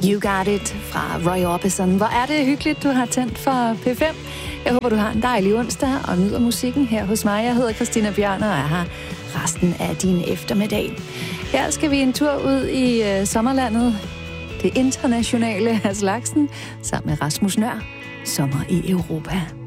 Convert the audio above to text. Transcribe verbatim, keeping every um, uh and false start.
You Got It fra Roy Orbison. Hvor er det hyggeligt, du har tændt for P fem. Jeg håber, du har en dejlig onsdag og nyder musikken her hos mig. Jeg hedder Christina Bjørn og er her resten af din eftermiddag. Her skal vi en tur ud i øh, sommerlandet. Det internationale af slagsen, sammen med Rasmus Nøhr. Sommer i Europa.